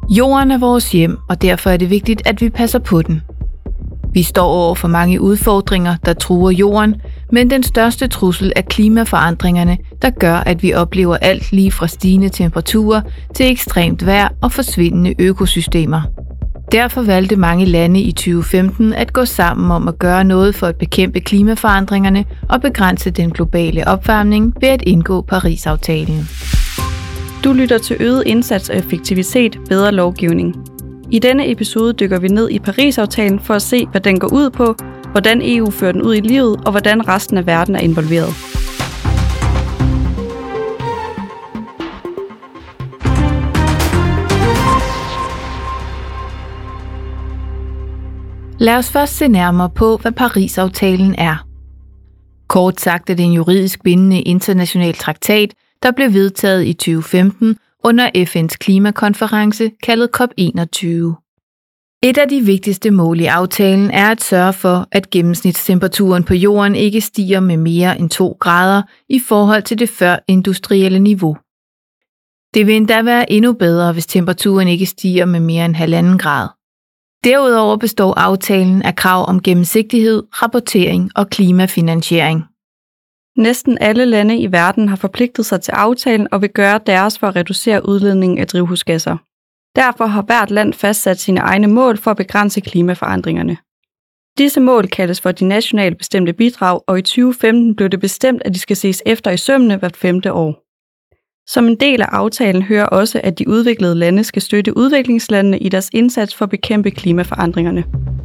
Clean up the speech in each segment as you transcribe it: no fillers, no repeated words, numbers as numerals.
Jorden er vores hjem, og derfor er det vigtigt, at vi passer på den. Vi står over for mange udfordringer, der truer jorden, men den største trussel er klimaforandringerne, der gør, at vi oplever alt lige fra stigende temperaturer til ekstremt vejr og forsvindende økosystemer. Derfor valgte mange lande i 2015 at gå sammen om at gøre noget for at bekæmpe klimaforandringerne og begrænse den globale opvarmning ved at indgå Paris-aftalen. Du lytter til øget indsats og effektivitet, bedre lovgivning. I denne episode dykker vi ned i Paris-aftalen for at se, hvad den går ud på, hvordan EU fører den ud i livet og hvordan resten af verden er involveret. Lad os først se nærmere på, hvad Paris-aftalen er. Kort sagt er det en juridisk bindende international traktat, der blev vedtaget i 2015 under FN's klimakonference kaldet COP21. Et af de vigtigste mål i aftalen er at sørge for, at gennemsnitstemperaturen på jorden ikke stiger med mere end 2 grader i forhold til det førindustrielle niveau. Det vil endda være endnu bedre, hvis temperaturen ikke stiger med mere end 1,5 grad. Derudover består aftalen af krav om gennemsigtighed, rapportering og klimafinansiering. Næsten alle lande i verden har forpligtet sig til aftalen og vil gøre deres for at reducere udledningen af drivhusgasser. Derfor har hvert land fastsat sine egne mål for at begrænse klimaforandringerne. Disse mål kaldes for de nationalt bestemte bidrag, og i 2015 blev det bestemt, at de skal ses efter i sømmene hvert 5. år. Som en del af aftalen hører også, at de udviklede lande skal støtte udviklingslandene i deres indsats for at bekæmpe klimaforandringerne.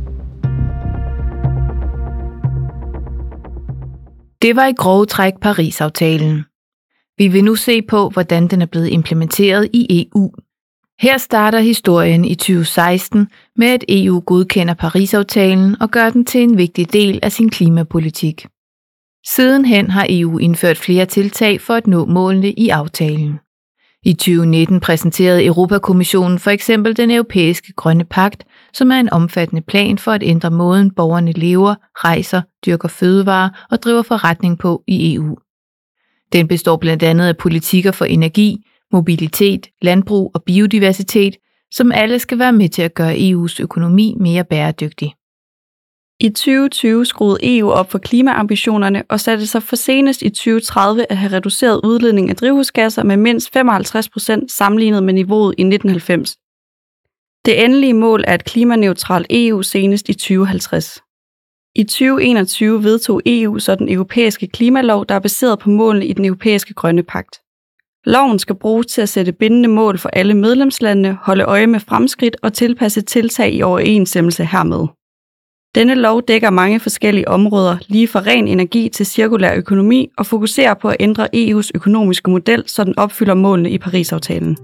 Det var i grove træk Paris-aftalen. Vi vil nu se på, hvordan den er blevet implementeret i EU. Her starter historien i 2016 med, at EU godkender Paris-aftalen og gør den til en vigtig del af sin klimapolitik. Sidenhen har EU indført flere tiltag for at nå målene i aftalen. I 2019 præsenterede Europakommissionen for eksempel den europæiske grønne pagt, som er en omfattende plan for at ændre måden borgerne lever, rejser, dyrker fødevarer og driver forretning på i EU. Den består blandt andet af politikker for energi, mobilitet, landbrug og biodiversitet, som alle skal være med til at gøre EU's økonomi mere bæredygtig. I 2020 skruede EU op for klimaambitionerne og satte sig for senest i 2030 at have reduceret udledning af drivhusgasser med mindst 55% sammenlignet med niveauet i 1990. Det endelige mål er et klimaneutralt EU senest i 2050. I 2021 vedtog EU så den europæiske klimalov, der er baseret på målene i den europæiske grønne pagt. Loven skal bruges til at sætte bindende mål for alle medlemslandene, holde øje med fremskridt og tilpasse tiltag i overensstemmelse hermed. Denne lov dækker mange forskellige områder, lige fra ren energi til cirkulær økonomi, og fokuserer på at ændre EU's økonomiske model, så den opfylder målene i Paris-aftalen.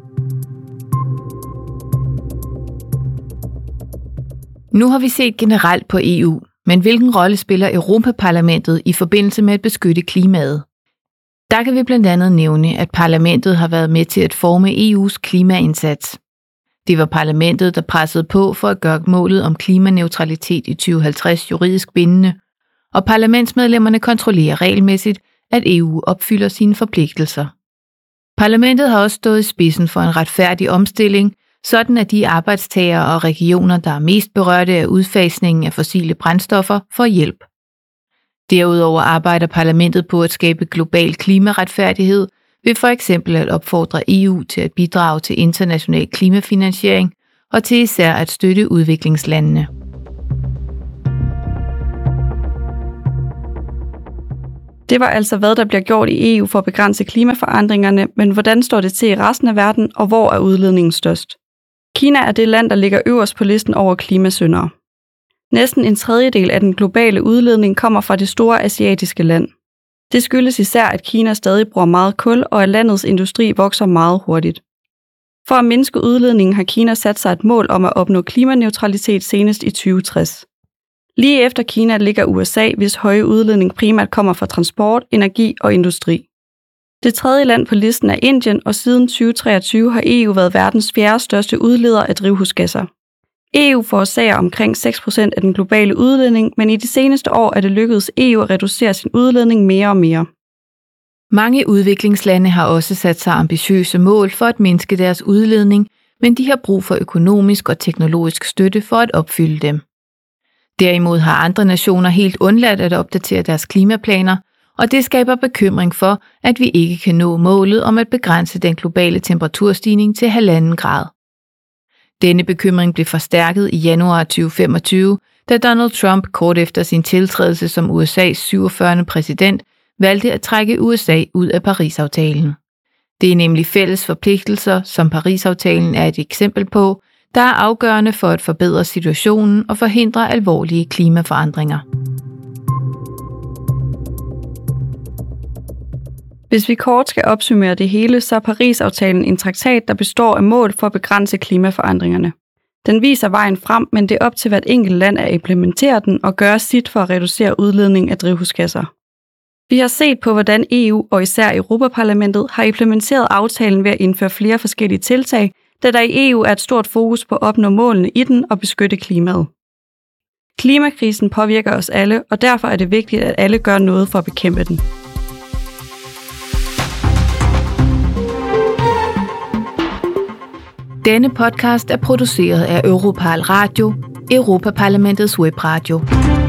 Nu har vi set generelt på EU, men hvilken rolle spiller Europaparlamentet i forbindelse med at beskytte klimaet? Der kan vi blandt andet nævne, at parlamentet har været med til at forme EU's klimaindsats. Det var parlamentet, der pressede på for at gøre målet om klimaneutralitet i 2050 juridisk bindende, og parlamentsmedlemmerne kontrollerer regelmæssigt, at EU opfylder sine forpligtelser. Parlamentet har også stået i spidsen for en retfærdig omstilling, sådan at de arbejdstagere og regioner, der er mest berørte af udfasningen af fossile brændstoffer, får hjælp. Derudover arbejder parlamentet på at skabe global klimaretfærdighed ved for eksempel at opfordre EU til at bidrage til international klimafinansiering og til især at støtte udviklingslandene. Det var altså, hvad der bliver gjort i EU for at begrænse klimaforandringerne, men hvordan står det til i resten af verden, og hvor er udledningen størst? Kina er det land, der ligger øverst på listen over klimasyndere. Næsten en tredjedel af den globale udledning kommer fra det store asiatiske land. Det skyldes især, at Kina stadig bruger meget kul, og at landets industri vokser meget hurtigt. For at mindske udledningen har Kina sat sig et mål om at opnå klimaneutralitet senest i 2060. Lige efter Kina ligger USA, hvis høje udledning primært kommer fra transport, energi og industri. Det tredje land på listen er Indien, og siden 2023 har EU været verdens 4. største udleder af drivhusgasser. EU forårsager omkring 6% af den globale udledning, men i de seneste år er det lykkedes EU at reducere sin udledning mere og mere. Mange udviklingslande har også sat sig ambitiøse mål for at mindske deres udledning, men de har brug for økonomisk og teknologisk støtte for at opfylde dem. Derimod har andre nationer helt undladt at opdatere deres klimaplaner, og det skaber bekymring for, at vi ikke kan nå målet om at begrænse den globale temperaturstigning til 1,5 grad. Denne bekymring blev forstærket i januar 2025, da Donald Trump kort efter sin tiltrædelse som USA's 47. præsident valgte at trække USA ud af Paris-aftalen. Det er nemlig fælles forpligtelser, som Paris-aftalen er et eksempel på, der er afgørende for at forbedre situationen og forhindre alvorlige klimaforandringer. Hvis vi kort skal opsummere det hele, så er Paris-aftalen en traktat, der består af mål for at begrænse klimaforandringerne. Den viser vejen frem, men det er op til hvert enkelt land at implementere den og gøre sit for at reducere udledning af drivhusgasser. Vi har set på, hvordan EU og især Europaparlamentet har implementeret aftalen ved at indføre flere forskellige tiltag, da der i EU er et stort fokus på at opnå målene i den og beskytte klimaet. Klimakrisen påvirker os alle, og derfor er det vigtigt, at alle gør noget for at bekæmpe den. Denne podcast er produceret af Europal Radio, Europaparlamentets webradio.